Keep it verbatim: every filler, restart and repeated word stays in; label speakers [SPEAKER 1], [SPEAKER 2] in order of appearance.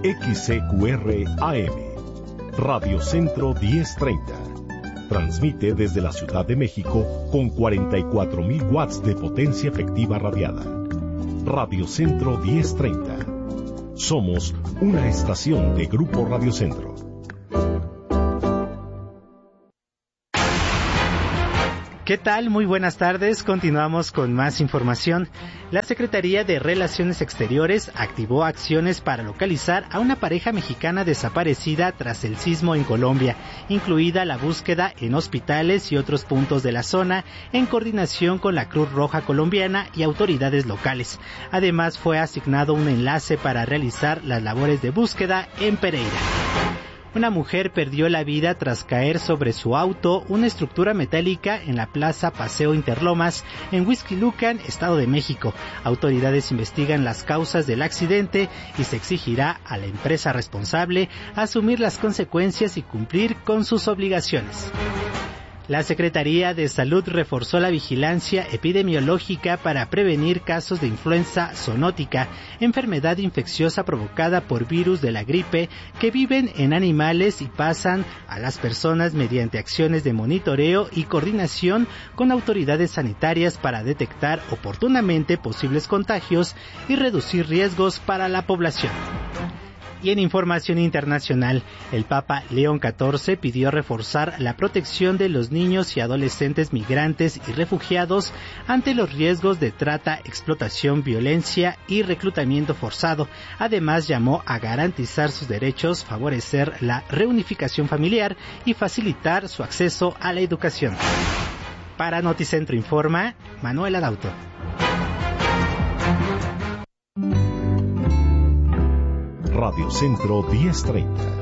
[SPEAKER 1] X C Q R A M, Radio Centro diez treinta. Transmite desde la Ciudad de México con cuarenta y cuatro mil watts de potencia efectiva radiada. Radio Centro diez treinta. Somos una estación de Grupo Radio Centro.
[SPEAKER 2] ¿Qué tal? Muy buenas tardes. Continuamos con más información. La Secretaría de Relaciones Exteriores activó acciones para localizar a una pareja mexicana desaparecida tras el sismo en Colombia, incluida la búsqueda en hospitales y otros puntos de la zona, en coordinación con la Cruz Roja Colombiana y autoridades locales. Además, fue asignado un enlace para realizar las labores de búsqueda en Pereira. Una mujer perdió la vida tras caer sobre su auto, una estructura metálica en la Plaza Paseo Interlomas, en Huixquilucan, Estado de México. Autoridades investigan las causas del accidente y se exigirá a la empresa responsable asumir las consecuencias y cumplir con sus obligaciones. La Secretaría de Salud reforzó la vigilancia epidemiológica para prevenir casos de influenza zoonótica, enfermedad infecciosa provocada por virus de la gripe que viven en animales y pasan a las personas mediante acciones de monitoreo y coordinación con autoridades sanitarias para detectar oportunamente posibles contagios y reducir riesgos para la población. Y en información internacional, el Papa León catorce pidió reforzar la protección de los niños y adolescentes migrantes y refugiados ante los riesgos de trata, explotación, violencia y reclutamiento forzado. Además, llamó a garantizar sus derechos, favorecer la reunificación familiar y facilitar su acceso a la educación. Para Noticentro Informa, Manuel Adauto.
[SPEAKER 1] Radio Centro diez treinta.